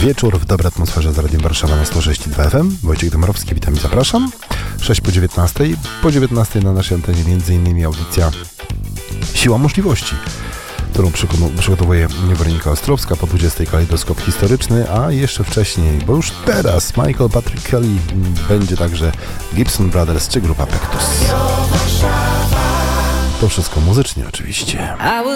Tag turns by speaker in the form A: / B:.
A: wieczór w dobrej atmosferze z Radiem Warszawa na 106,2 FM. Wojciech Dąbrowski, witam i zapraszam. 6 po 19. Po 19 na naszej antenie m.in. audycja Siła Możliwości, którą przygotowuje Weronika Ostrowska. Po 20 kalejdoskop historyczny, a jeszcze wcześniej, bo już teraz Michael Patrick Kelly, będzie także Gibson Brothers czy grupa Pectus. To wszystko muzycznie oczywiście.